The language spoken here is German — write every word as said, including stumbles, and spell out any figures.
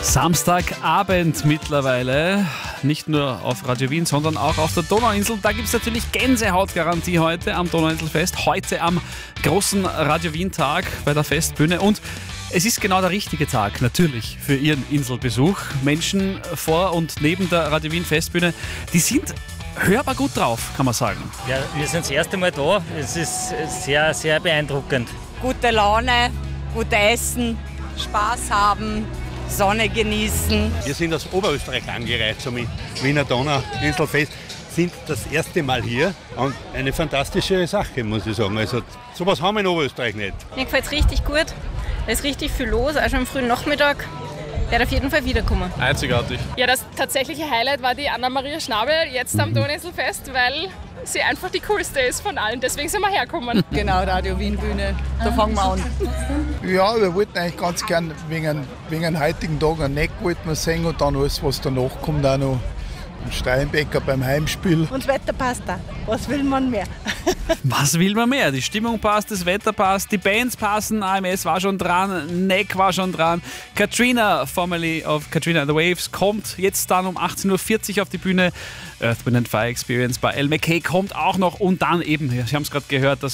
Samstagabend mittlerweile, nicht nur auf Radio Wien, sondern auch auf der Donauinsel. Da gibt es natürlich Gänsehautgarantie heute am Donauinselfest, heute am großen Radio Wien-Tag bei der Festbühne. Und es ist genau der richtige Tag, natürlich, für Ihren Inselbesuch. Menschen vor und neben der Radio Wien-Festbühne, die sind hörbar gut drauf, kann man sagen. Ja, wir sind das erste Mal da. Es ist sehr, sehr beeindruckend. Gute Laune, gut essen, Spaß haben, Sonne genießen. Wir sind aus Oberösterreich angereist zum Wiener Donauinselfest, sind das erste Mal hier und eine fantastische Sache, muss ich sagen. Also sowas haben wir in Oberösterreich nicht. Mir gefällt es richtig gut, da ist richtig viel los, auch schon am frühen Nachmittag. Ich werde auf jeden Fall wiederkommen. Einzigartig. Ja, das tatsächliche Highlight war die Anna-Maria Schnabel jetzt am Donauinselfest, weil sie einfach die coolste ist von allen. Deswegen sind wir hergekommen. Genau, Radio Wien Bühne, da fangen wir an. Ja, wir wollten eigentlich ganz gern wegen, wegen dem heutigen Tag ein Neck wollten wir sehen und dann alles, was danach kommt, auch noch ein Steinbecker beim Heimspiel. Und das Wetter passt da. Was will man mehr? Was will man mehr? Die Stimmung passt, das Wetter passt, die Bands passen, A M S war schon dran, Neck war schon dran. Katrina, formerly of Katrina and the Waves, kommt jetzt dann um achtzehn Uhr vierzig auf die Bühne. Earth, Wind and Fire Experience bei El McKay kommt auch noch und dann eben, Sie haben es gerade gehört, das